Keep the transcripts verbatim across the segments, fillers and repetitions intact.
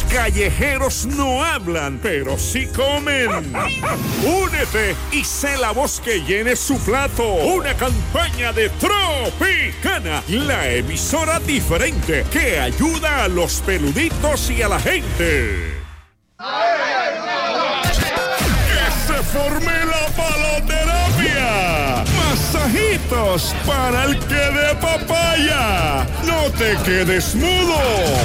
callejeros no hablan, pero sí comen. Únete y sé la voz que llene su plato. Una campaña de Tropicana, la emisora diferente que ayuda a los peluditos y a la gente. ¡Que se forme la paloterapia! ¡Masajitos para el que dé papaya! ¡No te quedes mudo!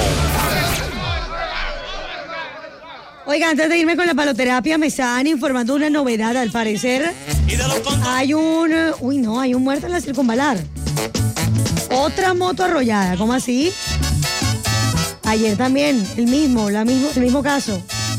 Oiga, antes de irme con la paloterapia, me están informando una novedad. Al parecer, hay un... Uy, no, hay un muerto en la circunvalar. Otra moto arrollada, ¿cómo así? Ayer también, el mismo, la mismo, el mismo caso.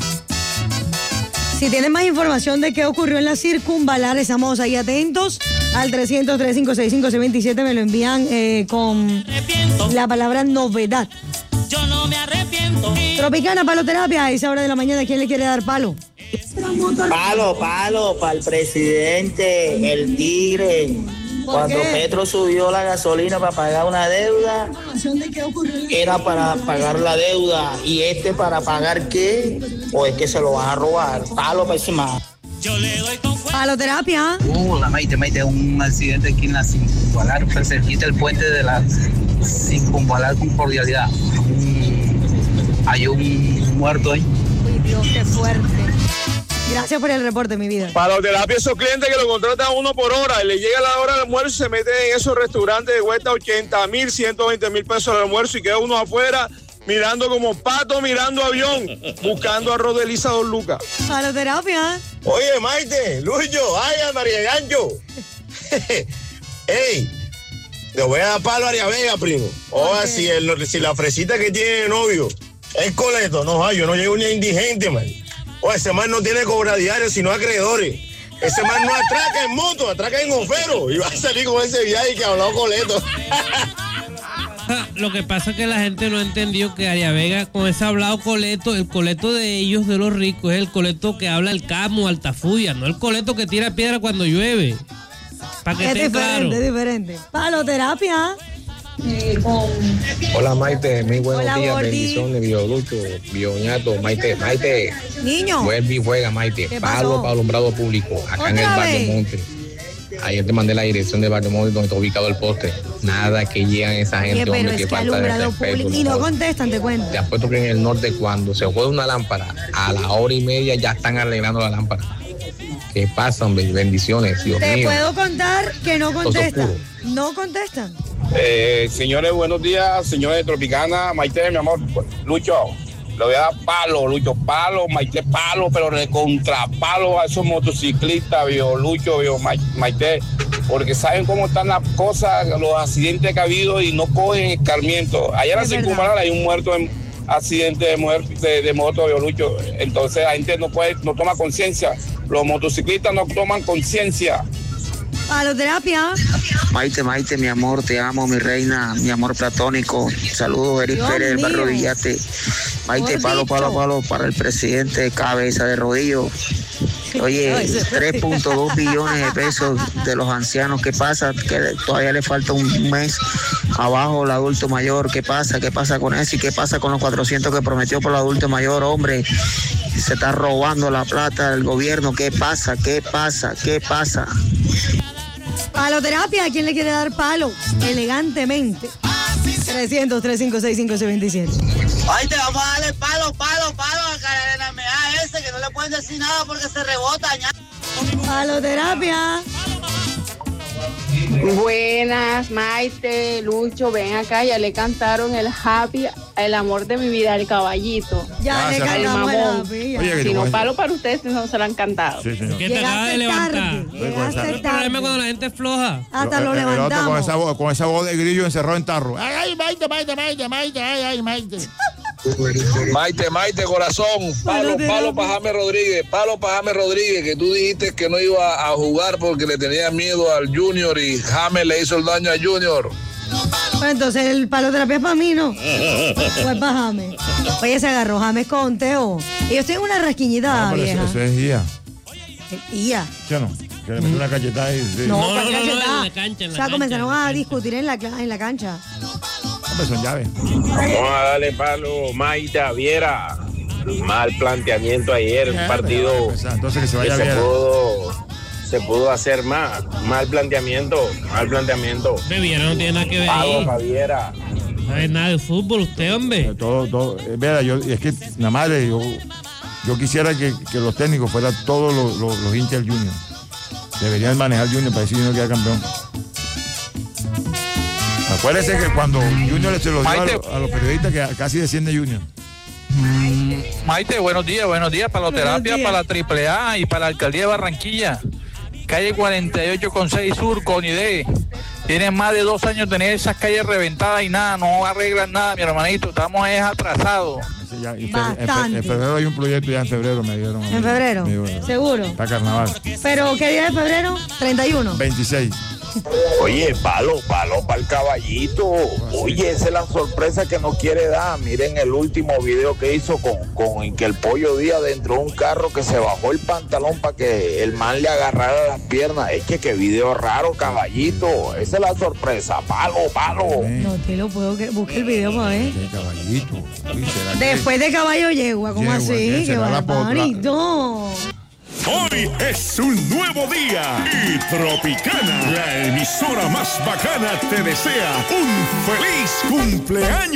Si tienen más información de qué ocurrió en la circunvalar, estamos ahí atentos. Al trescientos, trescientos cincuenta y cinco, seis veintisiete me lo envían eh, con la palabra novedad. Yo no me arrepiento. Tropicana, paloterapia, a esa hora de la mañana, ¿quién le quiere dar palo? Palo, palo, para el presidente, el tigre. Cuando qué? Petro subió la gasolina para pagar una deuda, era para pagar la deuda. ¿Y este para pagar qué? ¿O es que se lo van a robar? Palo para encima. Yo le doy con Paloterapia. Uh, la Maite, Maite, un accidente aquí en la Circunvalar, pues cerquita el puente de la Circunvalar con cordialidad. Mm, hay un muerto ahí. Uy, Dios, qué fuerte. Gracias por el reporte, mi vida. Paloterapia, esos clientes que lo contratan uno por hora, y le llega la hora del almuerzo y se meten en esos restaurantes de vuelta ochenta mil, ciento veinte mil pesos el almuerzo y queda uno afuera mirando como pato mirando avión, buscando arroz de Elisa Don Lucas. Paloterapia. Oye, Maite, Lucho, ay, María Gancho. Ey, le voy a dar palo a Aria Vega, primo. Oye, si, el, si la fresita que tiene de novio es coleto, no, ay, yo no llego ni a indigente, man. Oye, ese man no tiene cobra diario, sino acreedores. Ese man no atraca en moto, atraca en ofero. Y va a salir con ese viaje que ha hablado coleto. Lo que pasa es que la gente no entendió que Aria Vega, con ese hablado coleto, el coleto de ellos, de los ricos, es el coleto que habla el Camo, Altafulla, no el coleto que tira piedra cuando llueve. Para que Es esté diferente, claro. es diferente. Paloterapia. Eh, con... Hola Maite, muy buenos Hola, días, Gordy. bendiciones, Biolucho, Bioñato, Maite, Maite. Niño. Vuelve y juega, Maite. ¿Qué Palo pasó? para alumbrado público, acá en el ¿Otra Barrio vez? Monte. Ayer te mandé la dirección del Barrio Monte donde está ubicado el poste. Nada que llegan esa Oye, gente, pero hombre, es que que falta de alumbrado respeto. público. Y no joder. contestan, te cuento. Te apuesto que en el norte cuando se juega una lámpara, a la hora y media ya están arreglando la lámpara. ¿Qué pasa, hombre? Bendiciones, Dios Te mío. puedo contar que no Todo contestan. oscuro. No contestan. Eh, señores, buenos días, señores de Tropicana, Maite, mi amor, Lucho, le voy a dar palo, Lucho, palo, Maite, palo, pero recontra palo a esos motociclistas, vio Lucho, vio Maite, porque saben cómo están las cosas, los accidentes que ha habido y no cogen escarmiento. Allá en la Es circunvalar hay un muerto en accidente de, mujer, de, de moto, vio Lucho, entonces la gente no puede, no toma conciencia, los motociclistas no toman conciencia. Paloterapia. Maite, Maite, mi amor, te amo, mi reina, mi amor platónico. Saludos, Eric Dios Pérez del Barrio mío. Villate. Maite, Gordito. palo, palo, palo para el presidente, cabeza de rodillo. Oye, Ay, se- tres punto dos billones de pesos de los ancianos. ¿Qué pasa? Que todavía le falta un mes abajo el adulto mayor. ¿Qué pasa? ¿Qué pasa con eso? ¿Y qué pasa con los cuatrocientos que prometió por el adulto mayor? Hombre, se está robando la plata del gobierno. ¿Qué pasa? ¿Qué pasa? ¿Qué pasa? Paloterapia. ¿A quién le quiere dar palo? Elegantemente. trescientos, trescientos cincuenta y cinco, seis veintisiete. Ay, te vamos a darle palo, palo, palo a Carenamea ese, que no le pueden decir nada porque se rebota. ña. Paloterapia. Buenas, Maite, Lucho, ven acá, ya le cantaron el happy, el amor de mi vida, el caballito. Ya le Al cantamos el mamón. happy. Oye, que Si te no, puedes- palo para ustedes, no se lo han cantado. Sí, señor. ¿Qué te acaba de Llegaste levantar? tarde. con Llegaste esa- El problema es tarde. cuando la gente es floja. Hasta lo El- el otro con levantamos. esa, voz, con esa voz de grillo encerrado en tarro. Ay, ay, Maite, Maite, Maite, Maite, ay, ay, Maite. Maite, Maite, corazón, palo, palo para James Rodríguez, palo para James Rodríguez, que tú dijiste que no iba a jugar porque le tenía miedo al Junior y James le hizo el daño a Junior. Pues entonces el paloterapia es para mí, ¿no? Pues para James. Oye, se agarró James con Teo. Y yo estoy en una rasquiñita Ah, pero vieja. eso, eso es guía. Ia. ¿Qué no? Que le metió una cachetada y... Sí. No, No, ¿cuál no, no, cachetada? en la cancha, en la O sea, cancha, comenzaron en la a cancha. discutir en la, cla- en la cancha. Hombre, son llaves. Vamos a darle palo, Maite, Viera. mal planteamiento ayer, un partido Entonces que se vaya que se bien. pudo, se pudo hacer más, mal planteamiento, mal planteamiento. Bebiera no tiene nada que ver Pago, ahí. Javiera. No sabe nada de fútbol usted, hombre. Todo, todo, eh, vea, yo, es que nada más le- yo, yo quisiera que, que los técnicos fueran todos los, los, los hinchas del Junior. Deberían manejar Junior para decir Junior queda campeón. Acuérdese que cuando Junior se lo dio a, los- a los periodistas que casi desciende Junior. Maite, buenos días, buenos días para la Buenos terapia, días. para la triple A y para la alcaldía de Barranquilla. Calle cuarenta y ocho con seis Sur, con I D E. Tienen más de dos años tener esas calles reventadas y nada, no arreglan nada, mi hermanito. Estamos es atrasados. Ese ya- y fe- en, fe- Bastante. en febrero hay un proyecto ya en febrero me dieron. ¿En febrero? Me dieron- ¿Seguro? Está carnaval. ¿Pero qué día de febrero? treinta y uno. veintiséis. Oye, palo, palo para el caballito. Oye, esa es la sorpresa que nos quiere dar. Miren el último video que hizo con, con que el Pollo Díaz dentro de un carro que se bajó el pantalón para que el man le agarrara las piernas. Es que qué video raro, caballito. Esa es la sorpresa. Palo, palo. No te lo puedo creer. Busca el video para ver. Qué caballito. Uy, ¿será que- Después de caballo yegua, ¿cómo Yegua, así? ¿qué ¡Qué será la potra? barbarito! Hoy es un nuevo día y Tropicana, la emisora más bacana, te desea un feliz cumpleaños.